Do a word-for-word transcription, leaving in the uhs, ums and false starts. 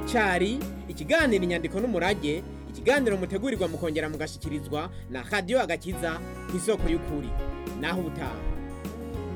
cari ikiganiro inyandiko n'umurage, ikiganiro mutegurirwa mukongera mugashikirizwa na Radio Agakiza kw'isoko y'ukuri. Naho ubutaha.